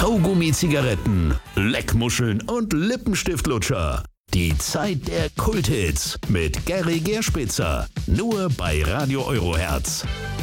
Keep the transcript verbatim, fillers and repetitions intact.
Kaugummi-Zigaretten, Leckmuscheln und Lippenstiftlutscher. Die Zeit der Kulthits mit Gary Gerspitzer. Nur bei Radio Eurohertz.